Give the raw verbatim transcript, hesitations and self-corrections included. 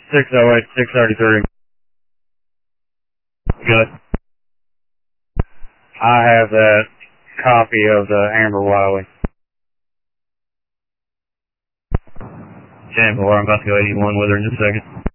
six oh eight, six thirty-three. Good. I have that copy of the Amber Wiley. ten four, I'm about to go eighty-one with her in just a second.